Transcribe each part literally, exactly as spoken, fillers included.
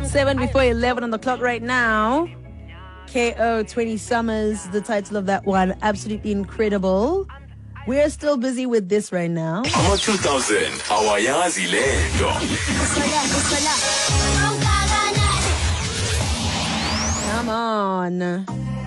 Seven before eleven on the clock right now. K O twenty Summers, the title of that one. Absolutely incredible. We're still busy with this right now. Ama two thousand, awayazi lento. Come on.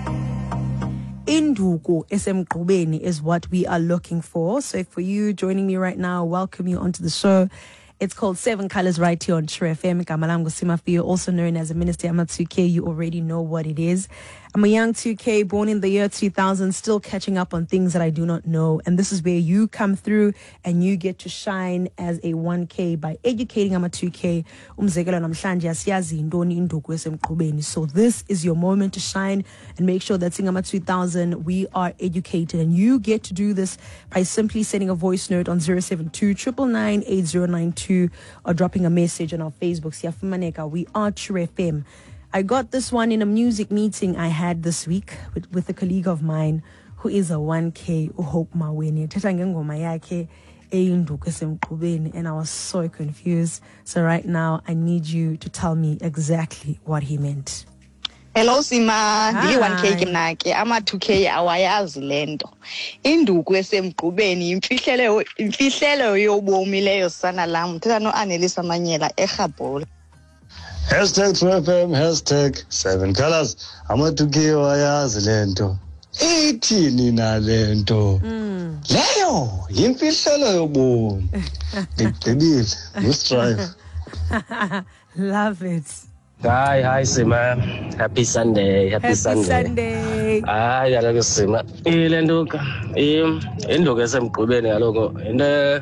Induku esemgqubeni is what we are looking for. So for you joining me right now, welcome you onto the show. It's called Seven Colors right here on True F M. Gamalam Gosimafiyo, also known as a Minister. I'm a two K. You already know what it is. I'm a young two K, born in the year two thousand, still catching up on things that I do not know. And this is where you come through and you get to shine as a one K by educating. I'm a two K. Umzekelo namhlanje asiyazi intoni induku esemgqubeni. So this is your moment to shine and make sure that Singama two thousand, we are educated. And you get to do this by simply sending a voice note on zero seven two nine nine eight zero nine two or dropping a message on our Facebook. Siyafumaneka, we are True F M. I got this one in a music meeting I had this week with, with a colleague of mine who is a one K, uHope Maweni. Thetha ngengoma yakhe eyinduku esemgqubeni, and I was so confused. So right now, I need you to tell me exactly what he meant. Hello Sima, ndili one K mna ke ama two K awayazi lento. Induku esemgqubeni imfihlelo imfihlelo yobomi leyo sana lam. Thetha no Annelisa Manyela eGabhola. Hashtag True F M, hashtag Seven Colors. Ama two K awayazi lento. Ithini na lento. Leyo imfihlelo yobomi. Ngicebile, let's drive. Love it. Hi, hi, Sima. Happy Sunday. Happy, Happy Sunday. Sunday. Ah, yaloko Sima. Ile nduka. Im induku esemgqubeni yaloko. Into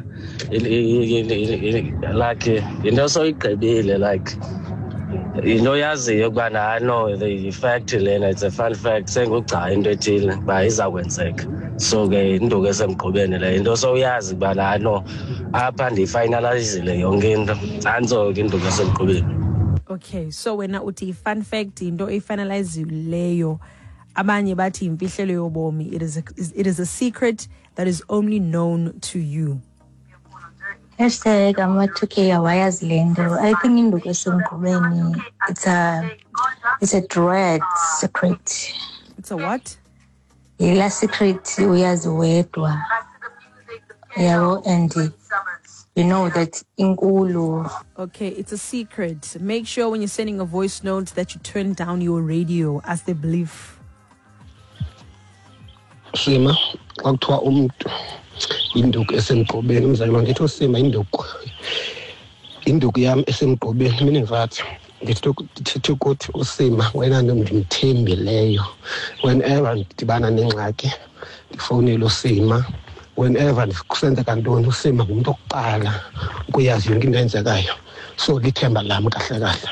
like into so igqibile like into yaziyo kuba I know the fact lena, it's a fun fact. Sengugca into ethile ba izakwenzeka. So ke induku esemgqubeni le into so yazi kuba I know apha ndifinalizile yonke into. Anzo ke induku esemgqubeni. Okay, so when uthi fun fact into efinalizileyo abanye bathi imfihlelo yobomi, it is a, it is a secret that is only known to you. Hashtag ama two K awayazi lento. I think induku esemgqubeni, it's a it's a dread secret. It's a what? Ila secret uyazi wedwa. Yabo, and you know that inkulu. Okay, it's a secret. Make sure when you're sending a voice note that you turn down your radio, as they believe. Sima, kwakuthiwa umuntu induku esemgqubeni, umzali ngithi uSima induku. Induku yami esemgqubeni, mina ngivathi ngithi ukuthi uSima wena ndimthembileyo. Whenever ndibana nengxaki, ndifonela uSima. Whenever kusenzeka ntoni uSima ngumuntu okuqala ukuyazi yonke into eyenzekayo. So lithemba lami kahle kahle.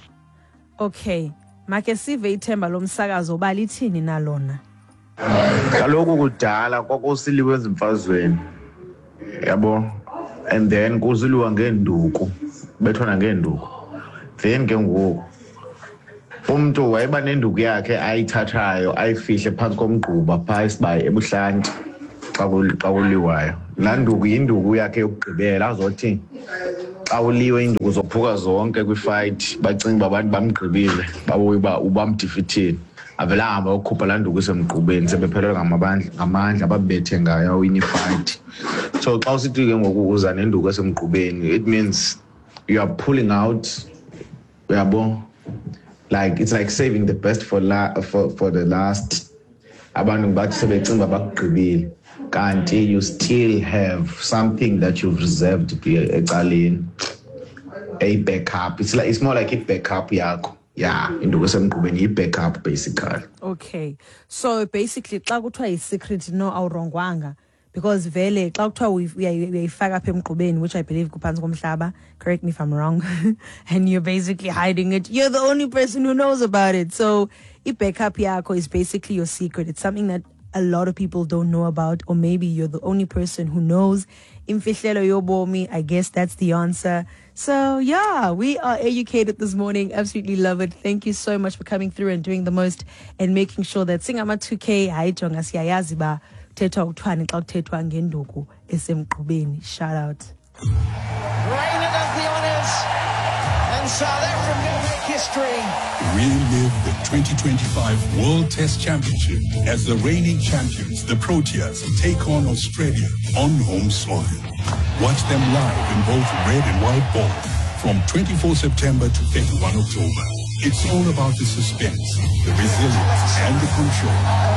Okay, make sive ithemba lomsakazo balithini nalona. Kaloku kudala kwakusiliwe ezimfazweni. Yabo, and then kusiliwa ngenduku, bethona ngenduku. Then ke ngoku umuntu wayeba nenduku yakhe ayithathayo ayifihle phansi komgquba phaa isibaye ebuhlanti. Xawuliwayo landuku induku yakhe yokugqibela azothi xawuliwe induku zophuka zonke kwifight bacinga abantu bamgqibile babuyiba ubamdefeated avela hamba ukhupha landuku esemgqubeni sebephelelwe ngamabandla ngamandla ababethe ngayo win fight. So xa usithi ke ngoku uza nenduku esemgqubeni, it means you are pulling out, yabo, like it's like saving the best for la for, for the last. Abantu bathi sebecinga bakugqibile. Kanti you still have something that you've reserved to be ecaleni, a backup. It's like it's more like a backup yakho. Yeah, induku esemgqubeni i-backup basically. Okay, so basically xa kuthiwa yi-secret no awurongwanga, because vele xa kuthiwa uyayifaka apha emgqubeni, which I believe kuphansi komhlaba, correct me if I'm wrong, and you're basically hiding it, you're the only person who knows about it. So i-backup yakho is basically your secret. It's something that a lot of people don't know about, or maybe you're the only person who knows. Imfihlelo yobomi, I guess that's the answer. So yeah, we are educated this morning. Absolutely love it. Thank you so much for coming through and doing the most and making sure that Singama two K hayijonga siyayazi ba thethwa uthwane xa kuthethwa ngenduku esemgqubeni. Shout out. Reina does the honors, and South Africa make history. Relive the twenty twenty-five World Test Championship as the reigning champions, the Proteas, take on Australia on home soil. Watch them live in both red and white ball from twenty-fourth September to thirty-first October. It's all about the suspense, the resilience, and the control.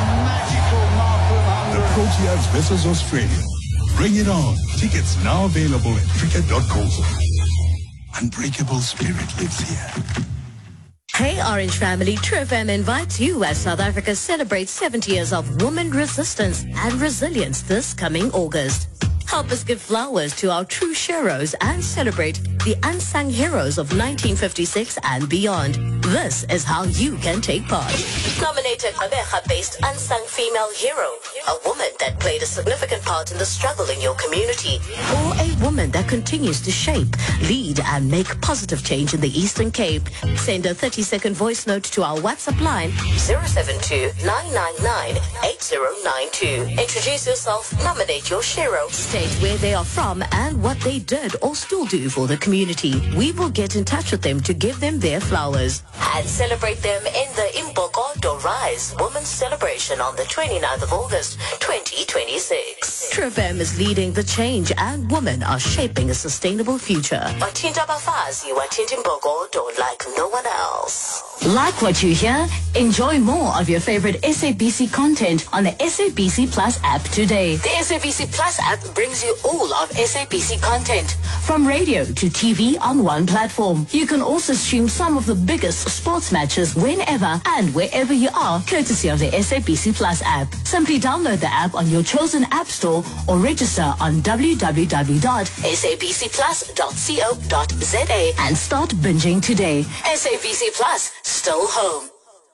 The Proteas versus Australia. Bring it on. Tickets now available at cricket dot co. Unbreakable spirit lives here. Hey Orange family, True F M invites you as South Africa celebrates seventy years of women resistance and resilience this coming August. Help us give flowers to our true heroes and celebrate the unsung heroes of nineteen fifty-six and beyond. This is how you can take part. Nominate a Gqeberha-based unsung female hero, a woman that played a significant part in the struggle in your community, or a woman that continues to shape, lead, and make positive change in the Eastern Cape. Send a thirty-second voice note to our WhatsApp line zero seven two, nine nine nine, eight zero nine two. Introduce yourself, nominate your hero, state where they are from and what they did or still do for the community. We will get in touch with them to give them their flowers and celebrate them in the Imbokodo Rise Women's Celebration on the twenty-ninth of August, twenty twenty-six. True F M is leading the change and women are shaping a sustainable future. Wathinta Bafazi, Wathinta Imbokodo like no one else. Like what you hear? Enjoy more of your favorite S A B C content on the S A B C Plus app today. The S A B C Plus app brings you all of S A B C content, from radio to T V on one platform. You can also stream some of the biggest sports matches whenever and wherever you are, courtesy of the S A B C Plus app. Simply download the app on your chosen app store or register on w w w dot s a b c plus dot co dot z a and start binging today. S A B C Plus, still home.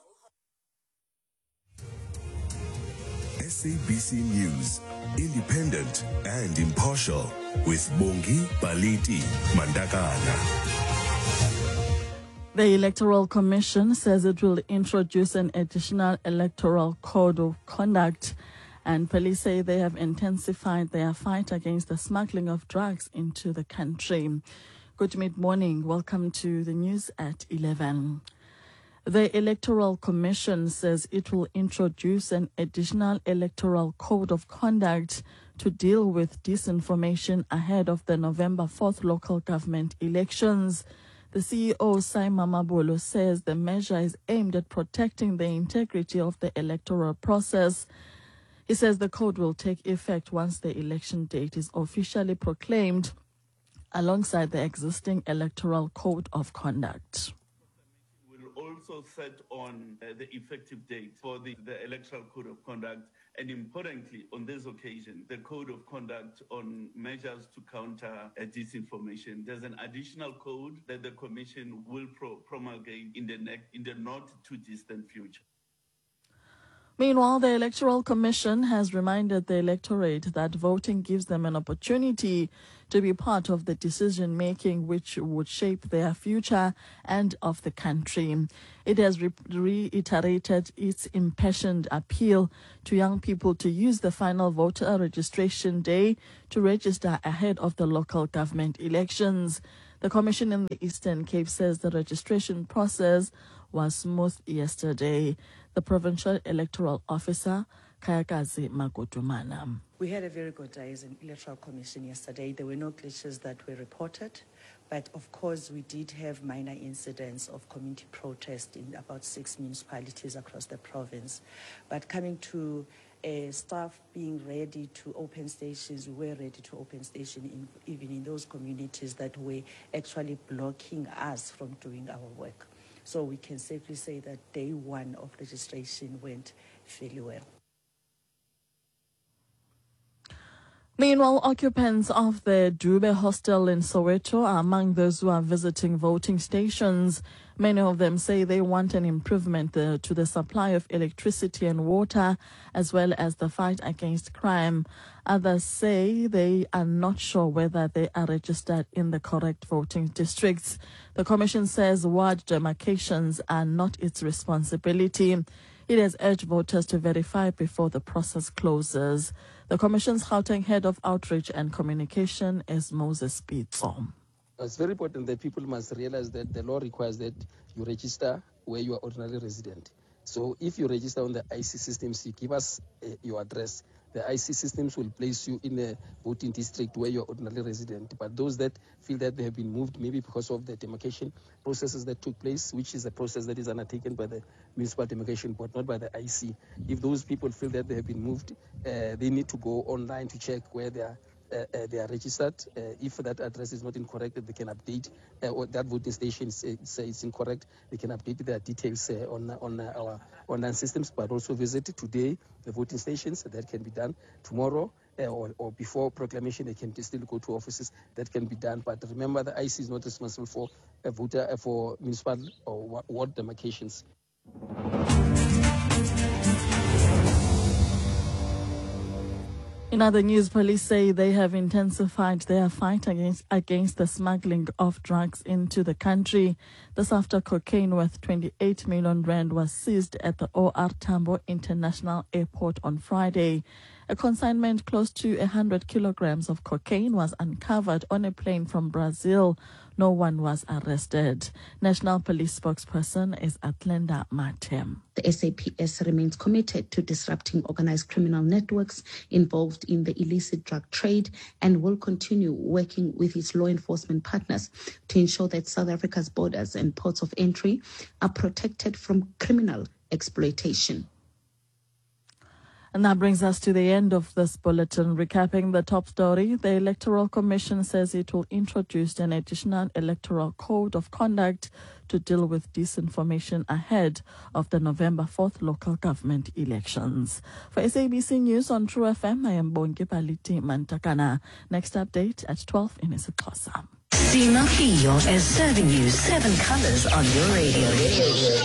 S A B C News, independent and impartial, with Bongi Baliti Mandakana. The Electoral Commission says it will introduce an additional electoral code of conduct, and police say they have intensified their fight against the smuggling of drugs into the country. Good mid-morning. Welcome to the news at eleven. The Electoral Commission says it will introduce an additional electoral code of conduct to deal with disinformation ahead of the November fourth local government elections. The C E O, Saima Mabolo, says the measure is aimed at protecting the integrity of the electoral process. He says the code will take effect once the election date is officially proclaimed, alongside the existing electoral code of conduct. Also set on uh, the effective date for the, the electoral code of conduct, and importantly on this occasion the code of conduct on measures to counter uh, disinformation. There's an additional code that the commission will pro- promulgate in the ne- in the not too distant future. Meanwhile, the Electoral Commission has reminded the electorate that voting gives them an opportunity to be part of the decision-making which would shape their future and of the country. It has re- reiterated its impassioned appeal to young people to use the final voter registration day to register ahead of the local government elections. The Commission in the Eastern Cape says the registration process was smooth yesterday. The Provincial Electoral Officer, Kayakazi Magodumana. We had a very good day as an Electoral Commission yesterday. There were no glitches that were reported, but of course we did have minor incidents of community protest in about six municipalities across the province. But coming to uh, staff being ready to open stations, we were ready to open stations in, even in those communities that were actually blocking us from doing our work. So we can safely say that day one of registration went fairly well. Meanwhile, occupants of the Dube hostel in Soweto are among those who are visiting voting stations. Many of them say they want an improvement uh, to the supply of electricity and water, as well as the fight against crime. Others say they are not sure whether they are registered in the correct voting districts. The Commission says ward demarcations are not its responsibility. It has urged voters to verify before the process closes. The Commission's Gauteng Head of Outreach and Communication is Moses Pitso. It's very important that people must realize that the law requires that you register where you are ordinarily resident. So if you register on the I C systems, you give us uh, your address. The I C systems will place you in a voting district where you're ordinarily resident. But those that feel that they have been moved, maybe because of the demarcation processes that took place, which is a process that is undertaken by the Municipal Demarcation Board, not by the I C. If those people feel that they have been moved, uh, they need to go online to check where they are Uh, uh, they are registered. Uh, if that address is not incorrect, they can update, uh, or that voting station says it's incorrect, they can update their details uh, on on uh, our online systems, but also visit today the voting stations. That can be done tomorrow, uh, or, or before proclamation, they can still go to offices. That can be done. But remember, the I C is not responsible for a voter, uh, for municipal or ward demarcations. In other news, police say they have intensified their fight against against the smuggling of drugs into the country. This after cocaine worth twenty-eight million rand was seized at the O R Tambo International Airport on Friday. A consignment close to one hundred kilograms of cocaine was uncovered on a plane from Brazil. No one was arrested. National Police spokesperson is Atlenda Matem. The S A P S remains committed to disrupting organized criminal networks involved in the illicit drug trade and will continue working with its law enforcement partners to ensure that South Africa's borders and ports of entry are protected from criminal exploitation. And that brings us to the end of this bulletin. Recapping the top story, the Electoral Commission says it will introduce an additional electoral code of conduct to deal with disinformation ahead of the November fourth local government elections. For S A B C News on True F M, I am Bongi Paliti Mantakana. Next update at twelve in isiXhosa. Sima Fio is serving you seven colors on your radio.